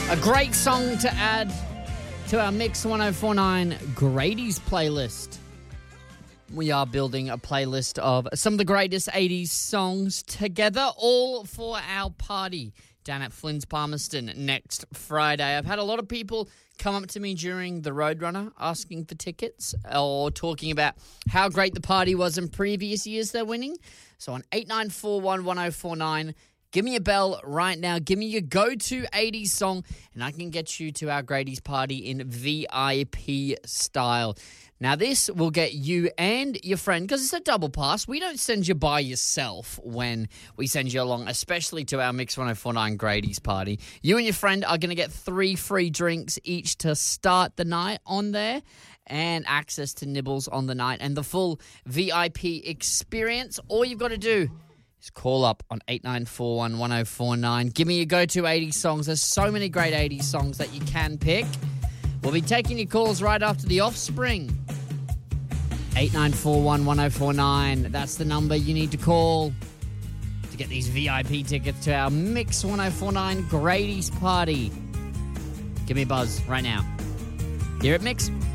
A great song to add to our Mix 1049 Grady's playlist. We are building a playlist of some of the greatest 80s songs together, all for our party down at Flynn's Palmerston next Friday. I've had a lot of people come up to me during the Roadrunner asking for tickets or talking about how great the party was in previous years they're winning. So on 89411049, give me a bell right now. Give me your go-to 80s song, and I can get you to our Grady's party in VIP style. Now, this will get you and your friend, because it's a double pass. We don't send you by yourself when we send you along, especially to our Mix 1049 Grady's party. You and your friend are going to get 3 free drinks each to start the night on there, and access to nibbles on the night, and the full VIP experience. All you've got to do is call up on 89411049. Give me your go-to 80s songs. There's so many great 80s songs that you can pick. We'll be taking your calls right after The Offspring. 89411049. That's the number you need to call to get these VIP tickets to our Mix 1049 Grady's party. Give me a buzz right now. Here at Mix